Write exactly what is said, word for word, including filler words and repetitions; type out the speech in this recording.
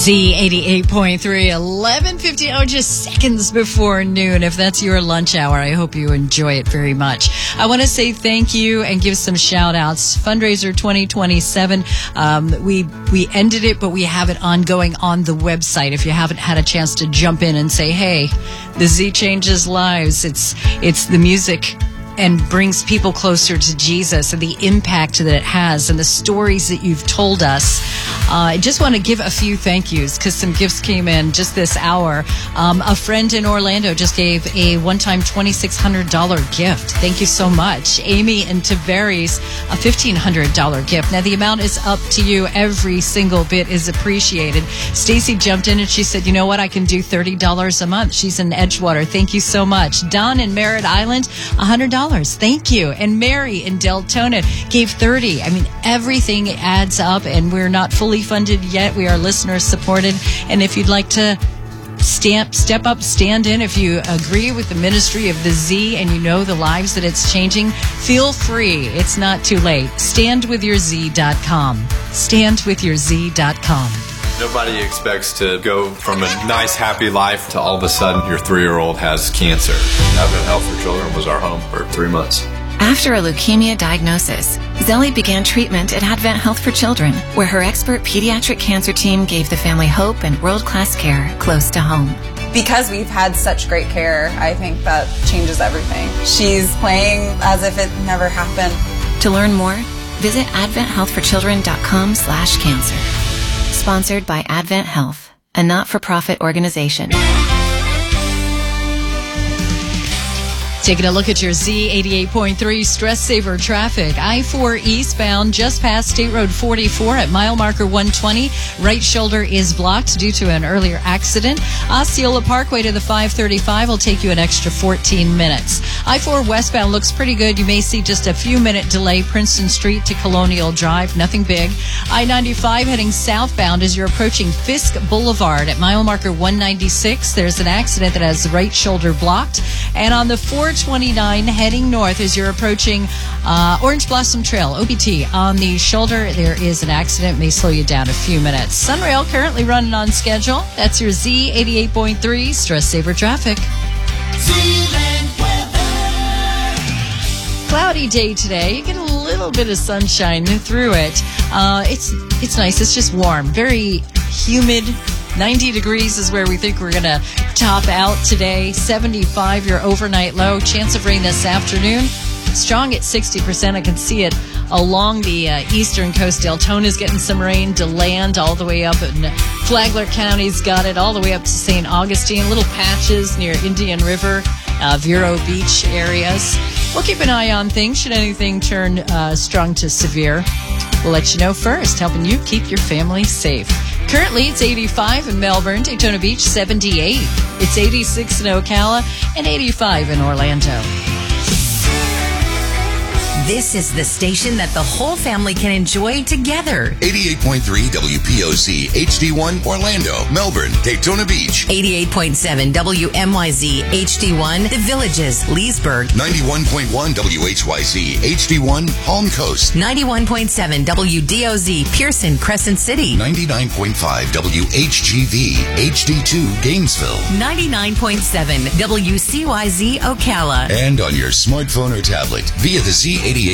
Z eighty-eight point three, eleven fifty, oh, just seconds before noon. If that's your lunch hour, I hope you enjoy it very much. I want to say thank you and give some shout outs. Fundraiser twenty twenty-seven, um, we, we ended it, but we have it ongoing on the website. If you haven't had a chance to jump in and say, hey, the Z changes lives. It's, it's the music and brings people closer to Jesus and the impact that it has and the stories that you've told us. Uh, I just want to give a few thank yous because some gifts came in just this hour. Um, a friend in Orlando just gave a one-time twenty-six hundred dollars gift. Thank you so much. Amy in Tavares, a fifteen hundred dollars gift. Now, the amount is up to you. Every single bit is appreciated. Stacy jumped in and she said, you know what? I can do thirty dollars a month. She's in Edgewater. Thank you so much. Don in Merritt Island, one hundred dollars. Thank you. And Mary in Deltona gave thirty dollars. I mean, everything adds up, and we're not fully funded yet. We are listener supported. And if you'd like to Stamp, step up, stand in. If you agree with the ministry of the Z and you know the lives that it's changing, feel free. It's not too late. stand with your z dot com. stand with your z dot com. Nobody expects to go from a nice, happy life to all of a sudden your three-year-old has cancer. Advent Health for Children was our home for three months. After a leukemia diagnosis, Zelly began treatment at Advent Health for Children, where her expert pediatric cancer team gave the family hope and world-class care close to home. Because we've had such great care, I think that changes everything. She's playing as if it never happened. To learn more, visit advent health for children dot com slash cancer. Sponsored by Advent Health, a not-for-profit organization. Taking a look at your Z eighty-eight point three Stress Saver traffic. I four eastbound just past State Road forty-four at mile marker one twenty. Right shoulder is blocked due to an earlier accident. Osceola Parkway to the five thirty-five will take you an extra fourteen minutes. I four westbound looks pretty good. You may see just a few minute delay Princeton Street to Colonial Drive. Nothing big. I ninety-five heading southbound as you're approaching Fisk Boulevard at mile marker one ninety-six. There's an accident that has the right shoulder blocked. And on the four twenty-nine heading north as you're approaching uh, Orange Blossom Trail, O B T, on the shoulder, there is an accident. May slow you down a few minutes. Sunrail currently running on schedule. That's your Z eighty-eight point three Stress Saver traffic. Zealand weather. Cloudy day today. You get a little bit of sunshine through it. Uh, it's it's nice. It's just warm. Very humid. ninety degrees is where we think we're going to top out today. seventy-five your overnight low. Chance of rain this afternoon. Strong at sixty percent. I can see it along the uh, eastern coast. Deltona's getting some rain. DeLand all the way up, and Flagler County's got it all the way up to Saint Augustine. Little patches near Indian River, uh, Vero Beach areas. We'll keep an eye on things. Should anything turn uh, strong to severe, we'll let you know first, helping you keep your family safe. Currently, it's eighty-five in Melbourne, Daytona Beach, seventy-eight. It's eighty-six in Ocala and eighty-five in Orlando. This is the station that the whole family can enjoy together. eighty-eight point three W P O C H D one Orlando, Melbourne, Daytona Beach. eighty-eight point seven W M Y Z H D one The Villages, Leesburg. ninety-one point one W H Y Z H D one Palm Coast. ninety-one point seven W D O Z Pearson, Crescent City. ninety-nine point five W H G V H D two Gainesville. ninety-nine point seven W C Y Z Ocala. And on your smartphone or tablet via the Z